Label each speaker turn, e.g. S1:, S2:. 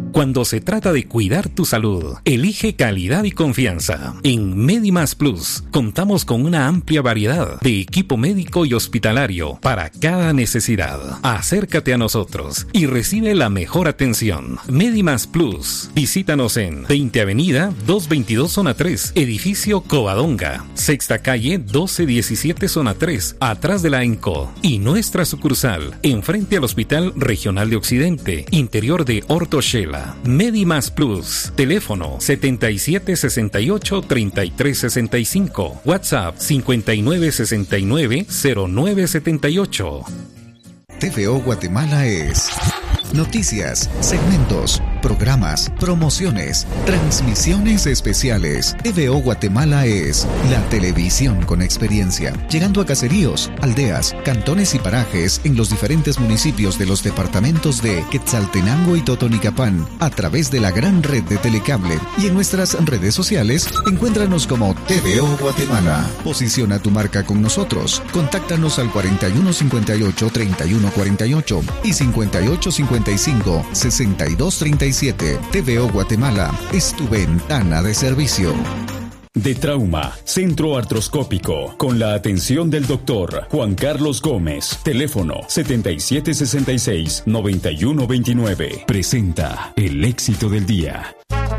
S1: Cuando se trata de cuidar tu salud, elige calidad y confianza. En Medimas Plus contamos con una amplia variedad de equipo médico y hospitalario para cada necesidad. Acércate a nosotros y recibe la mejor atención. Medimas Plus. Visítanos en 20 Avenida 222 Zona 3, Edificio Covadonga, Sexta Calle 1217 Zona 3, atrás de la ENCO. Y nuestra sucursal, enfrente al Hospital Regional de Occidente, interior de Hortoshela. Medimas Plus. Teléfono 7768-3365. WhatsApp 5969-0978.
S2: TVO Guatemala es noticias, segmentos, programas, promociones, transmisiones especiales. TVO Guatemala es la televisión con experiencia, llegando a caseríos, aldeas, cantones y parajes en los diferentes municipios de los departamentos de Quetzaltenango y Totonicapán, a través de la gran red de Telecable. Y en nuestras redes sociales, encuéntranos como TVO Guatemala. Posiciona tu marca con nosotros. Contáctanos al 4158-3148 y 5855-6237. TVO Guatemala es tu ventana de servicio.
S3: De Trauma, Centro Artroscópico, con la atención del doctor Juan Carlos Gómez. Teléfono 7766-9129. Presenta el éxito del día.